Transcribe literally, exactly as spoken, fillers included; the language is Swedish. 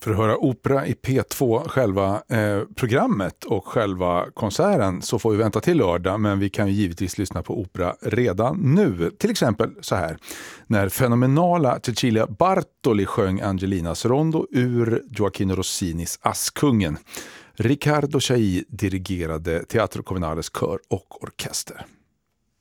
För att höra opera i P två, själva eh, programmet och själva konserten, så får vi vänta till lördag, men vi kan ju givetvis lyssna på opera redan nu. Till exempel så här, när fenomenala Cecilia Bartoli sjöng Angelinas rondo ur Gioacchino Rossinis Askungen. Riccardo Chailly dirigerade Teatro Comunales kör och orkester.